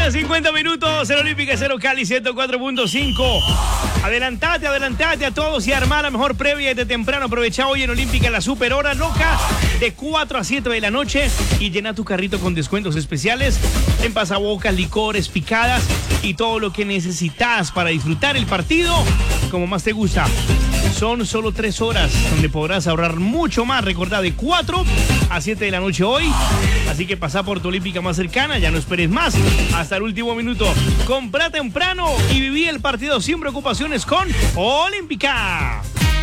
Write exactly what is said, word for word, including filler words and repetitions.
Mañana cincuenta minutos en Olímpica Cero Cali ciento cuatro punto cinco. Adelantate, adelantate a todos y armar la mejor previa desde temprano. Aprovecha hoy en Olímpica la super hora loca de cuatro a siete de la noche y llena tu carrito con descuentos especiales en pasabocas, licores, picadas y todo lo que necesitas para disfrutar el partido como más te gusta. Son solo tres horas donde podrás ahorrar mucho más. Recordá, de cuatro a siete de la noche hoy. Así que pasa por tu Olímpica más cercana, ya no esperes más. Hasta el último minuto. Comprá temprano y viví el partido sin preocupaciones con Olímpica.